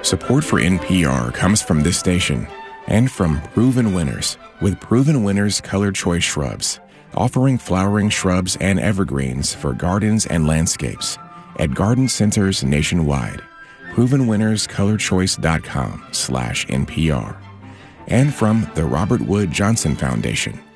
Support for NPR comes from this station and from Proven Winners, with Proven Winners Color Choice Shrubs, offering flowering shrubs and evergreens for gardens and landscapes at garden centers nationwide. ProvenWinnersColorChoice.com/NPR. And from the Robert Wood Johnson Foundation,